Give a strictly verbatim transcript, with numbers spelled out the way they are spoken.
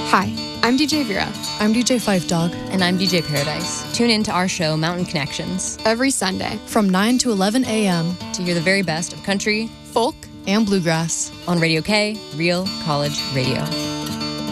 Hi, I'm D J Vera. I'm D J Five Dog. And I'm D J Paradise. Tune in to our show, Mountain Connections, every Sunday from nine to eleven a.m. to hear the very best of country, folk, and bluegrass on Radio K, Real College Radio.